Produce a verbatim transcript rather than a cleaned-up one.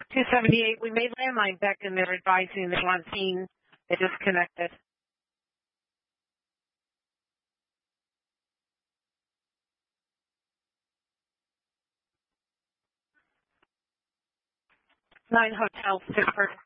two seventy-eight, we made landline back and they're advising they're on scene. They disconnected. Nine Hotel, Pittsburgh.